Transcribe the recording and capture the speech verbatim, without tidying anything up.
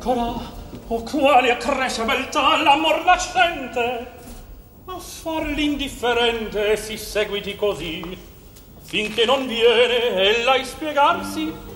ancora, oh quale accresce beltà l'amor nascente, a far l'indifferente si seguiti così, finché non viene ella a spiegarsi